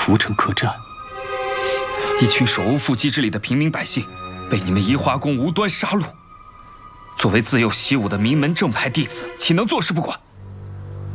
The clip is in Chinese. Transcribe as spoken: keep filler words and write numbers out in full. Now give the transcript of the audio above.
涪城客栈， 一群手无缚鸡之力的平民百姓，被你们移花宫无端杀戮。作为自幼习武的名门正派弟子，岂能坐视不管？